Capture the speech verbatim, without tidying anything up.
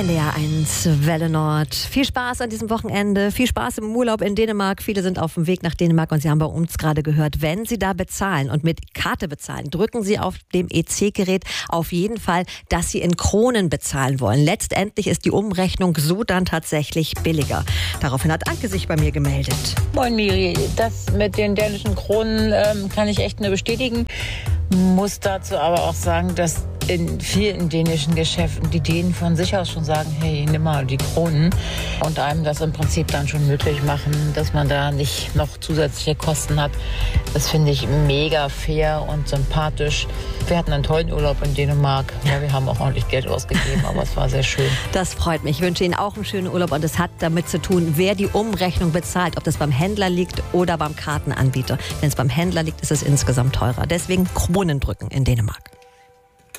N D R eins Welle Nord. Viel Spaß an diesem Wochenende, viel Spaß im Urlaub in Dänemark. Viele sind auf dem Weg nach Dänemark und Sie haben bei uns gerade gehört, wenn Sie da bezahlen und mit Karte bezahlen, drücken Sie auf dem E C-Gerät auf jeden Fall, dass Sie in Kronen bezahlen wollen. Letztendlich ist die Umrechnung so dann tatsächlich billiger. Daraufhin hat Anke sich bei mir gemeldet. Moin Miri, das mit den dänischen Kronen ähm, kann ich echt nur bestätigen. Muss dazu aber auch sagen, dass in vielen dänischen Geschäften die Dänen von sich aus schon sagen, hey, nimm mal die Kronen und einem das im Prinzip dann schon möglich machen, dass man da nicht noch zusätzliche Kosten hat. Das finde ich mega fair und sympathisch. Wir hatten einen tollen Urlaub in Dänemark. Ja, wir haben auch ordentlich Geld ausgegeben, aber es war sehr schön. Das freut mich. Ich wünsche Ihnen auch einen schönen Urlaub und es hat damit zu tun, wer die Umrechnung bezahlt, ob das beim Händler liegt oder beim Kartenanbieter. Wenn es beim Händler liegt, ist es insgesamt teurer. Deswegen Kronen drücken in Dänemark.